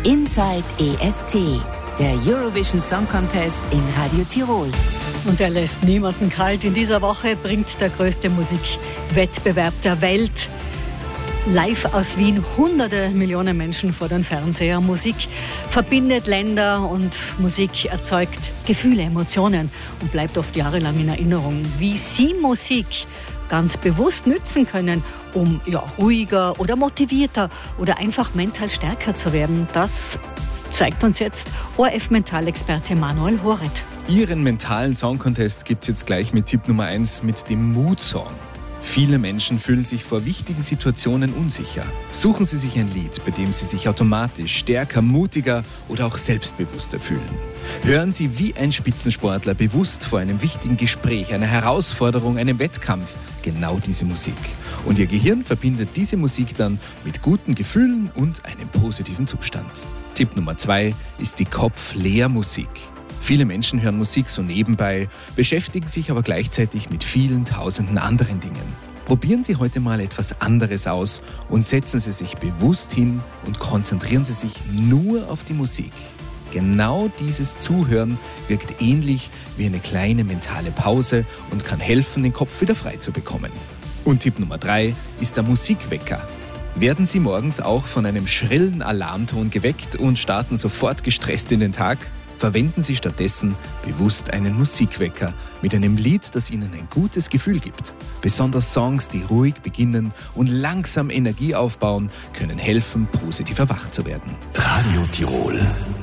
Inside ESC, der Eurovision Song Contest in Radio Tirol. Und er lässt niemanden kalt. In dieser Woche bringt der größte Musikwettbewerb der Welt live aus Wien hunderte Millionen Menschen vor den Fernseher. Musik verbindet Länder und Musik erzeugt Gefühle, Emotionen und bleibt oft jahrelang in Erinnerung. Wie Sie Musik ganz bewusst nützen können, um ruhiger oder motivierter oder einfach mental stärker zu werden, das zeigt uns jetzt ORF-Mentalexperte Manuel Horet. Ihren mentalen Song-Contest gibt es jetzt gleich mit Tipp Nummer 1 mit dem Mood-Song. Viele Menschen fühlen sich vor wichtigen Situationen unsicher. Suchen Sie sich ein Lied, bei dem Sie sich automatisch stärker, mutiger oder auch selbstbewusster fühlen. Hören Sie wie ein Spitzensportler bewusst vor einem wichtigen Gespräch, einer Herausforderung, einem Wettkampf genau diese Musik. Und Ihr Gehirn verbindet diese Musik dann mit guten Gefühlen und einem positiven Zustand. Tipp Nummer 2 ist die Kopf-Leer-Musik. Viele Menschen hören Musik so nebenbei, beschäftigen sich aber gleichzeitig mit vielen tausenden anderen Dingen. Probieren Sie heute mal etwas anderes aus und setzen Sie sich bewusst hin und konzentrieren Sie sich nur auf die Musik. Genau dieses Zuhören wirkt ähnlich wie eine kleine mentale Pause und kann helfen, den Kopf wieder frei zu bekommen. Und Tipp Nummer 3 ist der Musikwecker. Werden Sie morgens auch von einem schrillen Alarmton geweckt und starten sofort gestresst in den Tag? Verwenden Sie stattdessen bewusst einen Musikwecker mit einem Lied, das Ihnen ein gutes Gefühl gibt. Besonders Songs, die ruhig beginnen und langsam Energie aufbauen, können helfen, positiv wach zu werden. Radio Tirol.